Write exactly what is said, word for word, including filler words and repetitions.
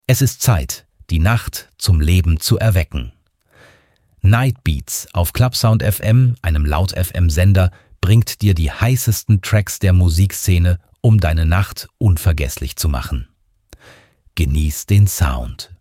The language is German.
Es ist Zeit, die Nacht zum Leben zu erwecken. Night Beats auf Clubsound F M, einem Laut-F M-Sender, bringt dir die heißesten Tracks der Musikszene, um deine Nacht unvergesslich zu machen. Genieß den Sound.